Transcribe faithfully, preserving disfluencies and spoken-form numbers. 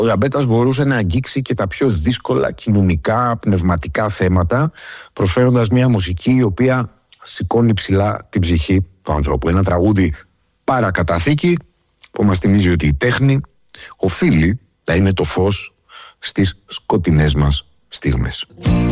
Ο Γαμπέτας μπορούσε να αγγίξει και τα πιο δύσκολα κοινωνικά, πνευματικά θέματα, προσφέροντας μια μουσική η οποία σηκώνει ψηλά την ψυχή του ανθρώπου. Ένα τραγούδι παρακαταθήκη που μας θυμίζει ότι η τέχνη οφείλει να είναι το φως στις σκοτεινές μας στιγμές.